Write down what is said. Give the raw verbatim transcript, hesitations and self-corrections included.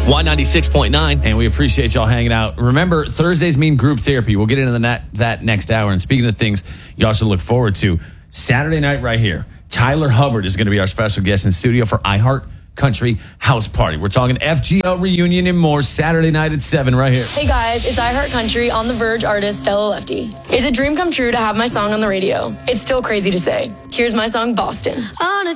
Y ninety-six point nine, and we appreciate y'all hanging out. Remember, Thursdays mean group therapy. We'll get into the net, that next hour. And speaking of things y'all should look forward to, Saturday night right here, Tyler Hubbard is going to be our special guest in studio for iHeart Country House Party. We're talking F G L reunion and more Saturday night at seven right here. Hey guys, it's iHeart Country on The Verge artist Stella Lefty. It's a dream come true to have my song on the radio. It's still crazy to say. Here's my song, Boston. On a